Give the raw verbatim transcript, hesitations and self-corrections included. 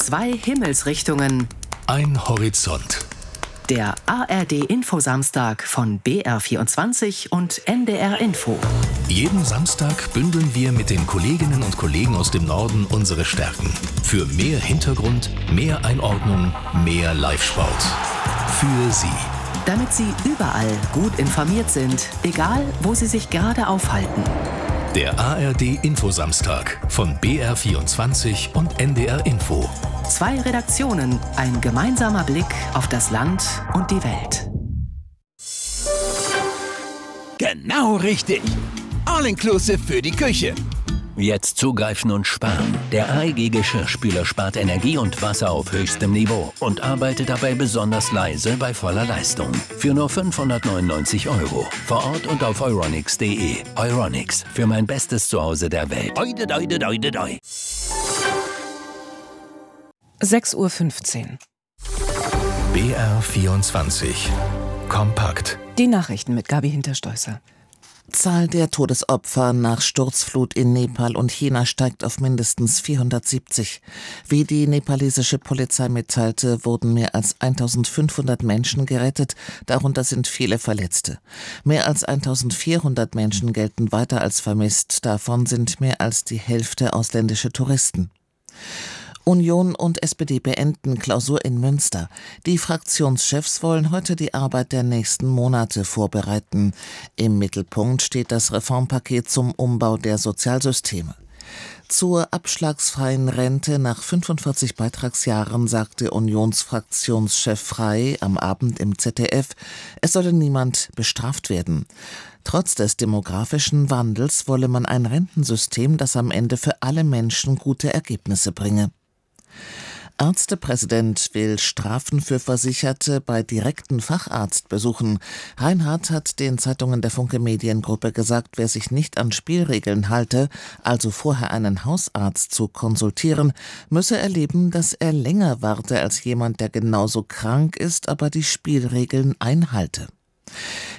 Zwei Himmelsrichtungen. Ein Horizont. Der A R D-Info-Samstag von B R vierundzwanzig und N D R Info. Jeden Samstag bündeln wir mit den Kolleginnen und Kollegen aus dem Norden unsere Stärken. Für mehr Hintergrund, mehr Einordnung, mehr Live-Sport. Für Sie. Damit Sie überall gut informiert sind, egal wo Sie sich gerade aufhalten. Der A R D-Info-Samstag von B R vierundzwanzig und N D R Info. Zwei Redaktionen, ein gemeinsamer Blick auf das Land und die Welt. Genau richtig. All-inclusive für die Küche. Jetzt zugreifen und sparen. Der A E G-Geschirrspüler spart Energie und Wasser auf höchstem Niveau und arbeitet dabei besonders leise bei voller Leistung. Für nur fünfhundertneunundneunzig Euro. Vor Ort und auf euronics punkt de. Euronics, für mein bestes Zuhause der Welt. Oide, oide, oide, oide. sechs Uhr fünfzehn. B R vierundzwanzig. Kompakt. Die Nachrichten mit Gabi Hinterstoßer. Zahl der Todesopfer nach Sturzflut in Nepal und China steigt auf mindestens vierhundertsiebzig. Wie die nepalesische Polizei mitteilte, wurden mehr als eintausendfünfhundert Menschen gerettet, darunter sind viele Verletzte. Mehr als eintausendvierhundert Menschen gelten weiter als vermisst, davon sind mehr als die Hälfte ausländische Touristen. Union und S P D beenden Klausur in Münster. Die Fraktionschefs wollen heute die Arbeit der nächsten Monate vorbereiten. Im Mittelpunkt steht das Reformpaket zum Umbau der Sozialsysteme. Zur abschlagsfreien Rente nach fünfundvierzig Beitragsjahren sagte Unionsfraktionschef Frey am Abend im Z D F, es solle niemand bestraft werden. Trotz des demografischen Wandels wolle man ein Rentensystem, das am Ende für alle Menschen gute Ergebnisse bringe. Ärztepräsident will Strafen für Versicherte bei direkten Facharztbesuchen. Reinhardt hat den Zeitungen der Funke Mediengruppe gesagt, wer sich nicht an Spielregeln halte, also vorher einen Hausarzt zu konsultieren, müsse erleben, dass er länger warte als jemand, der genauso krank ist, aber die Spielregeln einhalte.